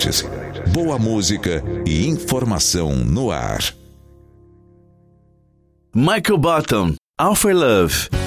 Bandeirantes. Boa música e informação no ar. Michael Bottom, All for Love.